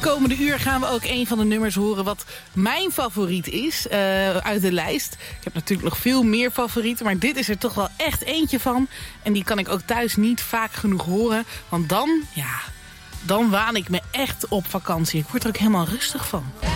Komende uur gaan we ook een van de nummers horen wat mijn favoriet is uit de lijst. Ik heb natuurlijk nog veel meer favorieten, maar dit is er toch wel echt eentje van. En die kan ik ook thuis niet vaak genoeg horen, want dan waan ik me echt op vakantie. Ik word er ook helemaal rustig van.